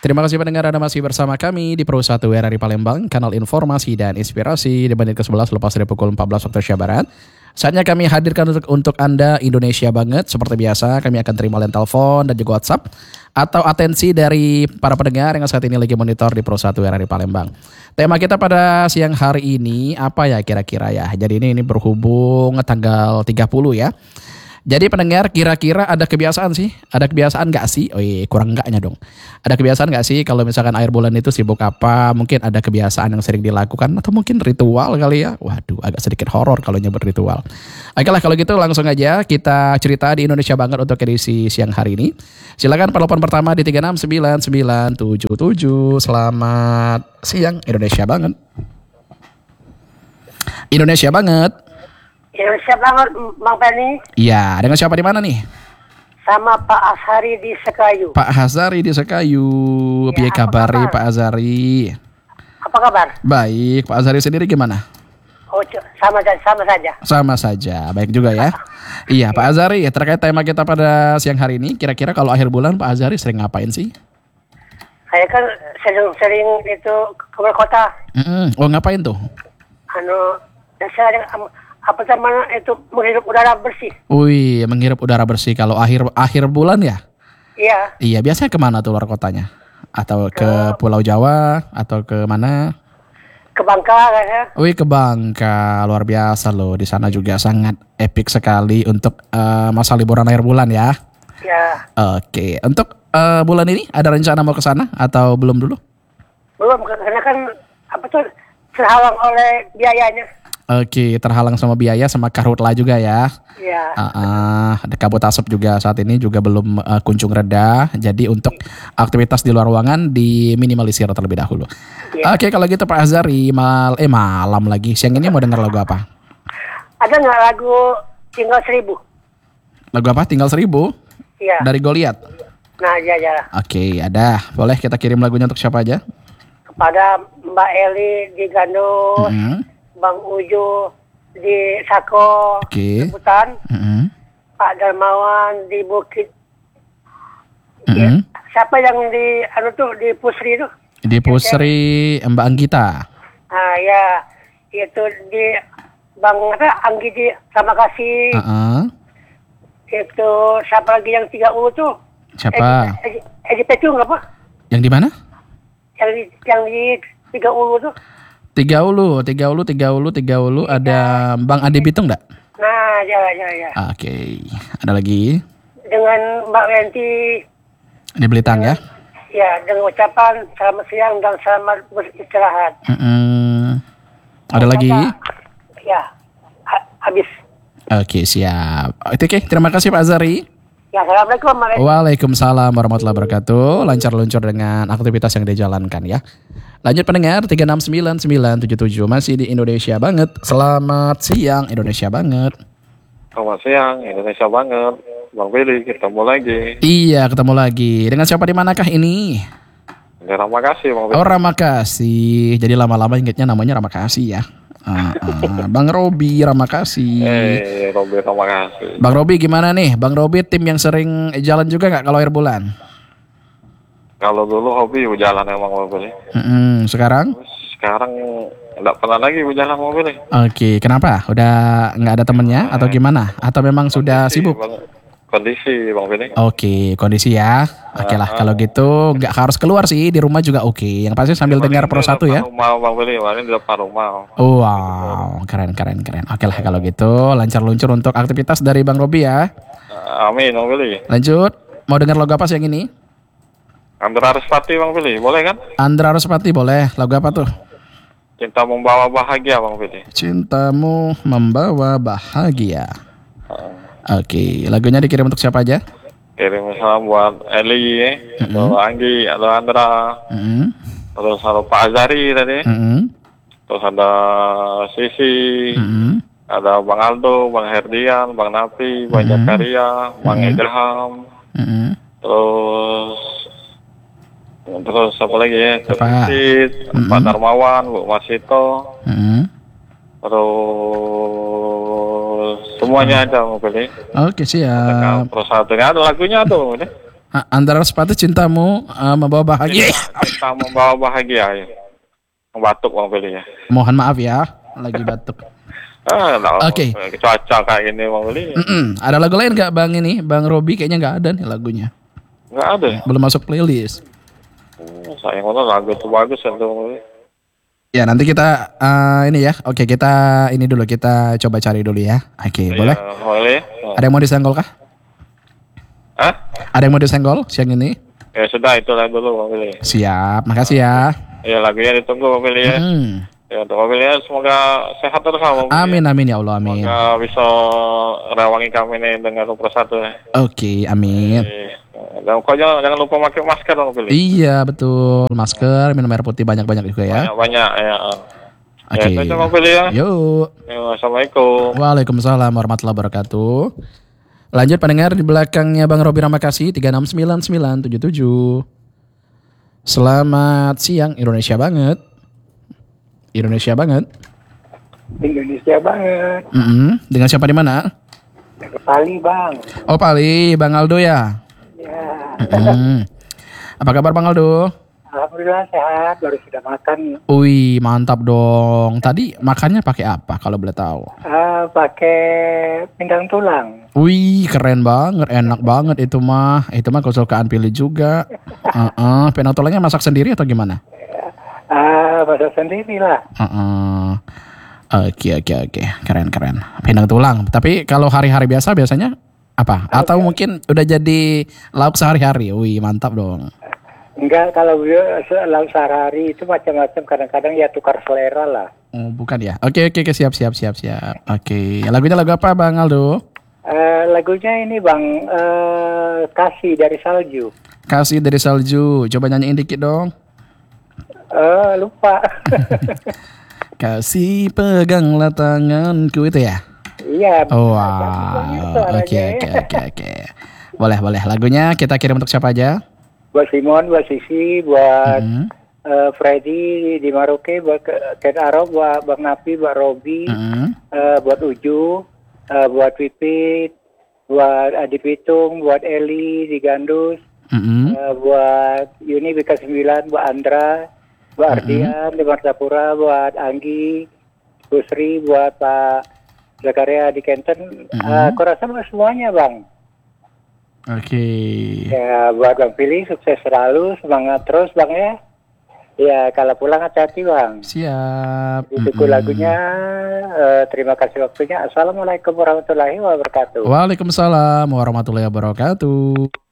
Terima kasih pendengar, Anda masih bersama kami di Pro 1 RRI Palembang, kanal informasi dan inspirasi di menit ke-11 lepas dari pukul 14 waktu Indonesia Barat. Saatnya kami hadirkan untuk Anda Indonesia Banget. Seperti biasa kami akan terima line telepon dan juga WhatsApp atau atensi dari para pendengar yang saat ini lagi monitor di Pro 1 RRI Palembang. Tema kita pada siang hari ini apa ya kira-kira ya? Jadi ini berhubung tanggal 30 ya. Jadi pendengar, kira-kira ada kebiasaan sih? Ada kebiasaan gak sih? Oh iya, kurang enggaknya dong. Ada kebiasaan gak sih kalau misalkan akhir bulan itu sibuk apa? Mungkin ada kebiasaan yang sering dilakukan atau mungkin ritual kali ya? Waduh, agak sedikit horor kalau nyebut ritual. Oke lah, kalau gitu langsung aja kita cerita di Indonesia Banget untuk edisi siang hari ini. Silakan telepon pertama di 3699977. Selamat siang Indonesia Banget. Indonesia Banget. Indonesia Banget, Bang Penny. Iya, dengan siapa di mana nih? Sama Pak Ashari di Sekayu. Pak Hazari di Sekayu. Ya, Piye kabari kabar? Pak Hazari? Apa kabar? Baik, Pak Hazari sendiri gimana? Oh, sama saja. Sama saja, baik juga ya. Iya, Pak Hazari, terkait tema kita pada siang hari ini, kira-kira kalau akhir bulan Pak Hazari sering ngapain sih? Saya kan sering itu keluar kota. Oh, ngapain tuh? Saya apa namanya itu menghirup udara bersih. Wih, menghirup udara bersih kalau akhir bulan ya? Iya. Iya, biasanya kemana tuh luar kotanya? Atau ke Pulau Jawa atau ke mana? Ke Bangka ya. Wih, ke Bangka, luar biasa loh. Di sana juga sangat epic sekali untuk masa liburan akhir bulan ya. Ya. Oke, untuk bulan ini ada rencana mau ke sana atau belum dulu? Belum, karena kan apa tuh terhalang oleh biayanya. Oke, terhalang sama biaya sama karhutla juga ya. Iya. Kabut asap juga saat ini juga belum kunjung reda. Jadi untuk aktivitas di luar ruangan diminimalisir terlebih dahulu. Ya. Oke, kalau gitu Pak Azhari, malam lagi. Siang ini mau dengar lagu apa? Ada nggak lagu Tinggal 1000? Lagu apa? Tinggal 1000? Iya. Dari Goliat. Nah, ya. Oke, ada. Boleh kita kirim lagunya untuk siapa aja? Kepada Mbak Eli di Gandus. Bang Ujo di Sako, Sebutan, Pak Darmawan di Bukit. Ya, siapa yang di di Pusri itu? Di Pusri, Mbak Anggita. Ah ya, itu di Bang Anggi di Terima Kasih. Itu siapa lagi yang 3U tuh? Siapa? Edi Petung apa? Yang di mana? Yang di 3U tuh. Tiga ulu ada Bang Ade Bitung enggak? Nah, ya. Oke. Ada lagi? Dengan Mbak Wenti di Belitung ya? Ya, dengan ucapan selamat siang dan selamat beristirahat. Ada lagi? Ya, habis. Oke, siap. Oke, terima kasih Pak Azhari. Ya, assalamualaikum. Waalaikumsalam warahmatullahi wabarakatuh. Lancar luncur dengan aktivitas yang dijalankan ya. Lanjut pendengar 3699977 masih di Indonesia Banget. Selamat siang Indonesia Banget. Selamat siang Indonesia Banget. Bang Billy, ketemu lagi. Iya, ketemu lagi. Dengan siapa di manakah ini? Di Ramakasih, Bang Billy. Oh, Ramakasih. Jadi lama-lama ingatnya namanya Ramakasih ya. Bang Robi Ramakasih. Robi Ramakasih. Bang Robi gimana nih? Bang Robi tim yang sering jalan juga nggak kalau akhir bulan? Kalau dulu hobi berjalan emang Bang Billy. Sekarang? Sekarang nggak pernah lagi berjalan Bang Billy. Oke, kenapa? Udah nggak ada temennya atau gimana? Atau memang sudah sibuk? Kondisi Bang Billy. Oke, kondisi ya. Oke lah, kalau gitu nggak harus keluar sih, di rumah juga oke. Yang pasti sambil dengar Pro 1 ya. Rumah Bang Billy, ini di depan rumah. Wow, keren. Oke lah kalau gitu, lancar luncur untuk aktivitas dari Bang Robi ya. Amin Bang Billy. Lanjut, mau dengar lagu apa siang ini? Andra Ruspati Bang Billy, boleh kan? Andra Ruspati boleh. Lagu apa tuh? Cinta Membawa Bahagia Bang Billy. Cintamu Membawa Bahagia. Oke, lagunya dikirim untuk siapa aja? Kirim salam buat Eli, atau Anggi, atau Andra, terus ada Pak Azhari tadi, terus ada Sisi, ada Bang Aldo, Bang Herdian, Bang Napi, Bang Jakaria, Bang Idham, terus apa lagi ya? Pak Darmawan, Bu Masito, terus semuanya ada Bang Billy. Oke, siap. Pro 1 ada lagunya tuh. Antara sepatu cintamu membawa bahagia. Cinta membawa bahagia ya. Batuk Bang Billy ya. Mohon maaf ya, lagi batuk. Oke. Cuaca kayak gini Bang Billy. Ada lagu lain nggak Bang ini? Bang Robi kayaknya nggak ada nih lagunya. Nggak ada. Belum masuk playlist. Sayang banget lagu itu bagus ya Bang Billy. Ya nanti kita ini ya. Oke kita ini dulu kita coba cari dulu ya. Oke boleh? Boleh. Ada yang mau disenggol kah? Hah? Ada yang mau disenggol siang ini? Ya sudah itu lagu dulu Bang Billy. Siap, makasih ya. Ya lagunya ditunggu Bang Billy ya. Ya untuk Bang Billy ya semoga sehat terus Bang Billy. Amin amin ya Allah amin. Semoga bisa rawangi kami nih dengan persatu ya. Oke amin. Dan kau jangan lupa pakai masker Bang Billy. Iya betul, masker, minum air putih banyak-banyak juga ya. Banyak ya. Oke. Ya itu Bang Billy ya. Yuk. Assalamualaikum. Waalaikumsalam warahmatullahi wabarakatuh. Lanjut pendengar di belakangnya Bang Robi Ramakasih 369977. Selamat siang Indonesia banget. Indonesia banget. Indonesia banget. Dengan siapa di mana? Pali Bang. Oh Pali, Bang Aldo ya. Ya. Apa kabar Bang Aldo? Alhamdulillah sehat, baru sudah makan. Wih mantap dong. Tadi makannya pakai apa kalau boleh tahu? Pakai pindang tulang. Wih keren banget, enak banget itu mah. Itu mah kesukaan pilih juga. Pindang tulangnya masak sendiri atau gimana? Masak sendiri lah. Oke. Keren. Pindang tulang. Tapi kalau hari-hari biasanya apa? Atau mungkin udah jadi lauk sehari-hari? Wih mantap dong. Enggak, kalau lauk sehari-hari itu macam-macam, kadang-kadang ya tukar selera lah. Oh, bukan ya? Oke, siap. Oke, lagunya lagu apa Bang Aldo? Lagunya ini Bang, Kasih dari Salju. Kasih dari Salju, coba nyanyiin dikit dong. Lupa. Kasih peganglah tanganku itu ya? Iya. Oh, wow. Oke. Boleh. Lagunya kita kirim untuk siapa aja? Buat Simon, buat Sisi, buat Freddy di Maroke, buat Ken Arok, buat Bang Napi, buat Robi, buat Uju, buat Pipit, buat Adi Pitung, buat Eli di Gandus, buat Yuni BK9, buat Andra, buat Ardian di Martapura, buat Anggi, Busri, buat Pak Zakaria di Kenten. Aku rasa semuanya Bang. Oke. Ya buat Bang Pilih sukses selalu, semangat terus Bang ya. Ya kalau pulang hati-hati Bang. Siap. Ditunggu lagunya. Terima kasih waktunya. Assalamualaikum warahmatullahi wabarakatuh. Waalaikumsalam warahmatullahi wabarakatuh.